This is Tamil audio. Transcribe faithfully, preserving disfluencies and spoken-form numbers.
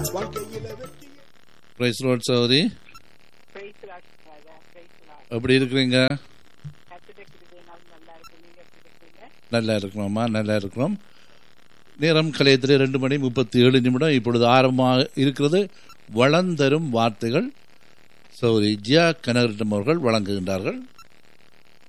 வாழ்க்கையில வெற்றி. பிரைஸ் லார்ட் சகோதரி, எப்படி இருக்கிறீங்க? நல்லா இருக்கிறோம்மா, நல்லா இருக்கிறோம். நேரம் கலையத்தில் ரெண்டு மணி முப்பத்தி ஏழு நிமிடம் இப்பொழுது ஆரம்பமாக இருக்கிறது. வளர்ந்தரும் வார்த்தைகள் சகோதரி ஜியா கனகரட்னம் அவர்கள் வழங்குகின்றார்கள்.